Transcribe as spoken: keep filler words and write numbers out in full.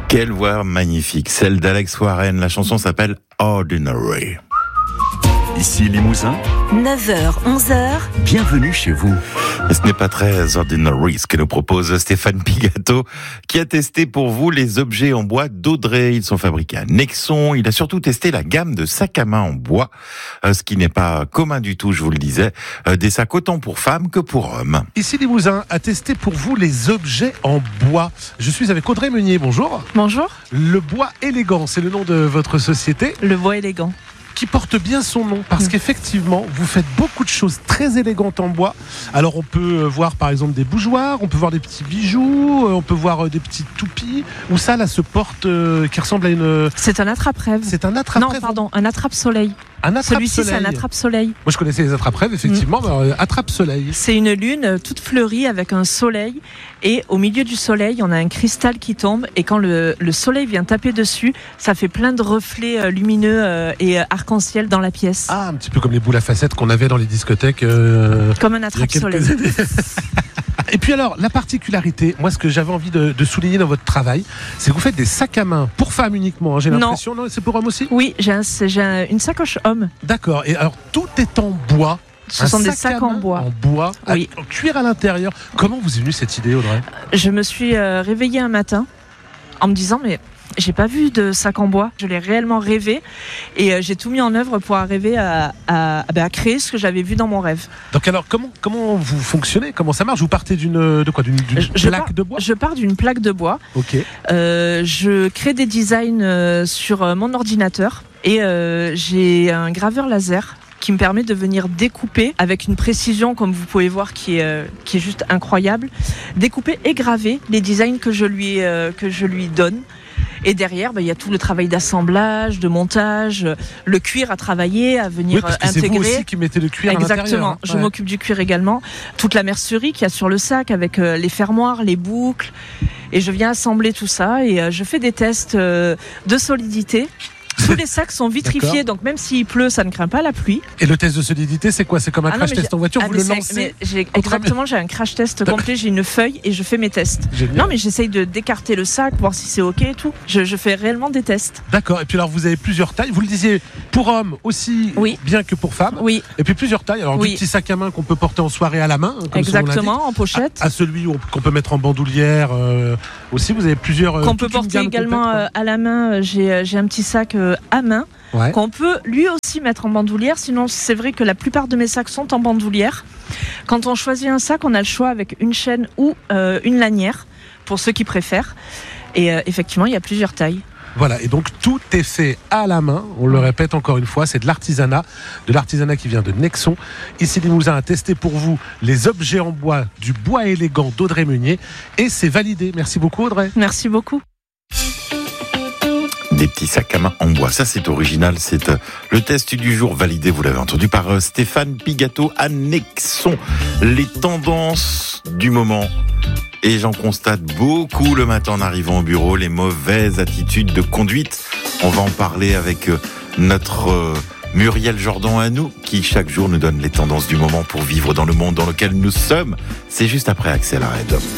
Quelle voix magnifique, celle d'Alex Warren. La chanson s'appelle Ordinary. Ici Limousin, neuf heures, onze heures. Bienvenue chez vous. Et ce n'est pas très ordinary ce que nous propose Stéphane Pigato, qui a testé pour vous les objets en bois d'Audrey. Ils sont fabriqués à Nexon. Il a surtout testé la gamme de sacs à main en bois, ce qui n'est pas commun du tout, je vous le disais. Des sacs autant pour femmes que pour hommes. Ici Limousin a testé pour vous les objets en bois. Je suis avec Audrey Meunier, bonjour. Bonjour. Le bois élégant, c'est le nom de votre société. Le bois élégant. Qui porte bien son nom, parce mmh. qu'effectivement, vous faites beaucoup de choses très élégantes en bois. Alors on peut voir par exemple des bougeoirs, on peut voir des petits bijoux, on peut voir des petites toupies, où ça là se porte, euh, qui ressemble à une... C'est un attrape-rêve. C'est un attrape-rêve. Non, pardon, un attrape-soleil. Un attrape-soleil. Celui-ci, c'est un attrape-soleil. Moi, je connaissais les attrape-rêves, effectivement, mmh. mais attrape-soleil. C'est une lune toute fleurie avec un soleil. Et au milieu du soleil, on a un cristal qui tombe. Et quand le, le soleil vient taper dessus, ça fait plein de reflets lumineux et arc-en-ciel dans la pièce. Ah, un petit peu comme les boules à facettes qu'on avait dans les discothèques. Euh, comme un attrape-soleil. Et puis alors, la particularité, moi ce que j'avais envie de, de souligner dans votre travail, c'est que vous faites des sacs à main pour femmes uniquement, hein, j'ai l'impression. Non, non c'est pour hommes aussi ? Oui, j'ai, un, j'ai un, une sacoche homme. D'accord, et alors tout est en bois. Ce un sont sac des sacs en bois. En bois, oui. En cuir à l'intérieur. Comment vous est venue cette idée, Audrey ? Je me suis euh, réveillée un matin en me disant, mais... j'ai pas vu de sac en bois, je l'ai réellement rêvé et euh, j'ai tout mis en œuvre pour arriver à, à, à, à créer ce que j'avais vu dans mon rêve. Donc alors comment, comment vous fonctionnez ? Comment ça marche ? Vous partez d'une, de quoi, d'une, d'une je plaque pars, de bois ? Je pars d'une plaque de bois. Ok. Euh, je crée des designs euh, sur euh, mon ordinateur et euh, j'ai un graveur laser qui me permet de venir découper avec une précision, comme vous pouvez voir, qui est, euh, qui est juste incroyable, découper et graver les designs que je lui, euh, que je lui donne. Et derrière, bah, il y a tout le travail d'assemblage, de montage, le cuir à travailler, à venir oui, parce que intégrer. C'est vous aussi qui mettez le cuir Exactement. à l'intérieur. Hein. Je ouais. m'occupe du cuir également. Toute la mercerie qu'il y a sur le sac avec euh, les fermoirs, les boucles. Et je viens assembler tout ça et euh, je fais des tests euh, de solidité. Tous les sacs sont vitrifiés, donc même s'il pleut, ça ne craint pas la pluie. Et le test de solidité, c'est quoi ? C'est comme un ah crash non, test en voiture, ah, vous le lancez mais j'ai, Exactement, j'ai un crash test complet, j'ai une feuille et je fais mes tests. Génial. Non, mais j'essaye de d'écarter le sac, voir si c'est OK et tout. Je, je fais réellement des tests. D'accord, et puis alors vous avez plusieurs tailles. Vous le disiez, pour hommes aussi, oui. bien que pour femmes. Oui. Et puis plusieurs tailles. Alors oui. Du petit sac à main qu'on peut porter en soirée à la main. Comme exactement, en pochette. À, à celui on, qu'on peut mettre en bandoulière euh, aussi. Vous avez plusieurs. Qu'on peut porter également euh, à la main. J'ai, j'ai un petit sac euh, à main. Ouais. Qu'on peut lui aussi mettre en bandoulière. Sinon, c'est vrai que la plupart de mes sacs sont en bandoulière. Quand on choisit un sac, on a le choix avec une chaîne ou euh, une lanière, pour ceux qui préfèrent. Et euh, effectivement, il y a plusieurs tailles. Voilà, et donc tout est fait à la main, on le répète encore une fois, c'est de l'artisanat, de l'artisanat qui vient de Nexon. Ici Limousin a testé pour vous les objets en bois du bois élégant d'Audrey Meunier, et c'est validé. Merci beaucoup Audrey. Merci beaucoup. Des petits sacs à main en bois, ça c'est original, c'est euh, le test du jour validé, vous l'avez entendu par euh, Stéphane Pigato à Nexon. Les tendances du moment, et j'en constate beaucoup le matin en arrivant au bureau, les mauvaises attitudes de conduite. On va en parler avec euh, notre euh, Muriel Jordan à nous, qui chaque jour nous donne les tendances du moment pour vivre dans le monde dans lequel nous sommes. C'est juste après Axel Red.